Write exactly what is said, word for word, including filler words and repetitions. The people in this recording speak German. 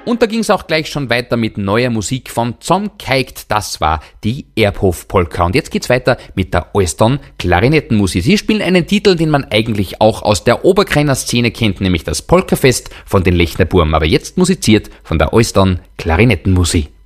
Und da ging es auch gleich schon weiter mit neuer Musik von Zom Keikt. Das war die Erbhof-Polka. Und jetzt geht's weiter mit der Oiston Klarinettenmusik. Sie spielen einen Titel, den man eigentlich auch aus der Oberkreiner Szene kennt, nämlich das Polkafest von den Lechner Burm. Aber jetzt musiziert von der Oiston Klarinettenmusik.